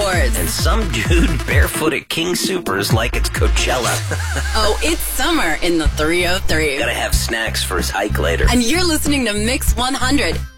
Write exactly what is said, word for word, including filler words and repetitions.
boards. And some dude barefoot at King Supers like it's Coachella. Oh, it's summer in the three oh three. Gotta have snacks for his hike later. And you're listening to Mix one hundred.